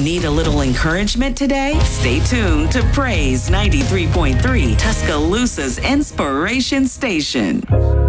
Need a little encouragement today? Stay tuned to Praise 93.3, Tuscaloosa's Inspiration Station.